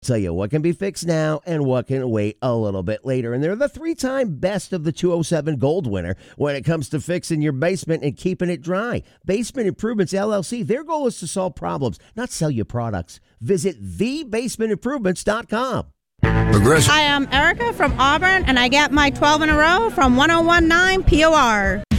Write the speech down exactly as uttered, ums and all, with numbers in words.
Tell you what can be fixed now and what can wait a little bit later. And they're the three-time best of the two oh seven Gold winner when it comes to fixing your basement and keeping it dry. Basement Improvements, L L C, their goal is to solve problems, not sell you products. Visit the basement improvements dot com. Hi, I'm Erica from Auburn, and I get my twelve in a row from one oh one point nine P O R.